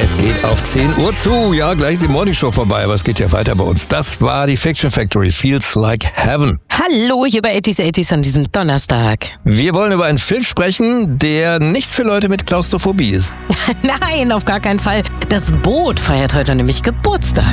Es geht auf 10 Uhr zu. Ja, gleich ist die Morningshow vorbei, aber es geht ja weiter bei uns. Das war die Fiction Factory. Feels like heaven. Hallo, hier bei 80s an diesem Donnerstag. Wir wollen über einen Film sprechen, der nichts für Leute mit Klaustrophobie ist. Nein, auf gar keinen Fall. Das Boot feiert heute nämlich Geburtstag.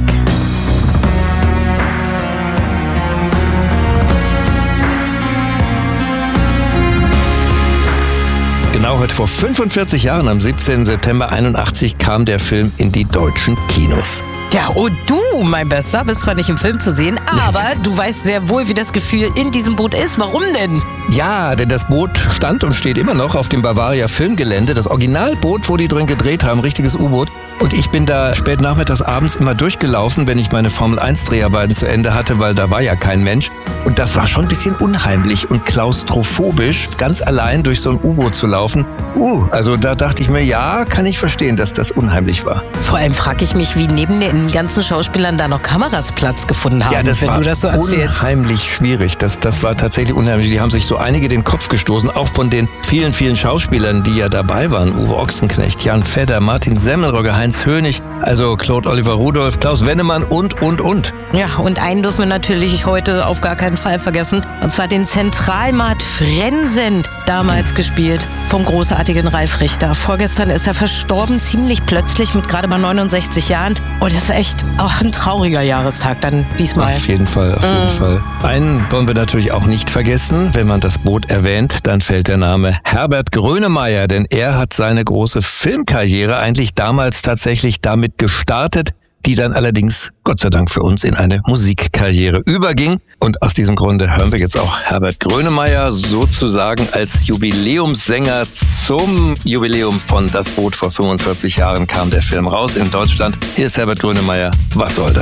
Genau, heute vor 45 Jahren, am 17. September 81, kam der Film in die deutschen Kinos. Ja, und du, mein Bester, bist zwar nicht im Film zu sehen, aber du weißt sehr wohl, wie das Gefühl in diesem Boot ist. Warum denn? Ja, denn das Boot stand und steht immer noch auf dem Bavaria Filmgelände. Das Originalboot, wo die drin gedreht haben, richtiges U-Boot. Und ich bin da spät nachmittags abends immer durchgelaufen, wenn ich meine Formel-1-Dreharbeiten zu Ende hatte, weil da war ja kein Mensch. Und das war schon ein bisschen unheimlich und klaustrophobisch, ganz allein durch so ein U-Boot zu laufen. Also da dachte ich mir, ja, kann ich verstehen, dass das unheimlich war. Vor allem frage ich mich, wie neben den ganzen Schauspielern da noch Kameras Platz gefunden haben, ja, das wenn war du das so erzählst. Unheimlich schwierig. Das war tatsächlich unheimlich. Die haben sich so einige den Kopf gestoßen, auch von den vielen, vielen Schauspielern, die ja dabei waren. Uwe Ochsenknecht, Jan Fedder, Martin Semmelrogge, Heinz Hönig, also Claude Oliver Rudolph, Klaus Wennemann und. Ja, und einen dürfen wir natürlich heute auf gar keinen Fall vergessen. Und zwar den Zentralmart Frensen, damals gespielt vom großartigen Ralf Richter. Vorgestern ist er verstorben, ziemlich plötzlich mit gerade mal 69 Jahren. Und das ist echt auch ein trauriger Jahrestag dann diesmal. Auf jeden Fall. Einen wollen wir natürlich auch nicht vergessen. Wenn man das Boot erwähnt, dann fällt der Name Herbert Grönemeyer, denn er hat seine große Filmkarriere eigentlich damals tatsächlich damit gestartet, die dann allerdings, Gott sei Dank für uns, in eine Musikkarriere überging. Und aus diesem Grunde hören wir jetzt auch Herbert Grönemeyer sozusagen als Jubiläumssänger zum Jubiläum von Das Boot vor 45 Jahren kam der Film raus in Deutschland. Hier ist Herbert Grönemeyer. Was soll das?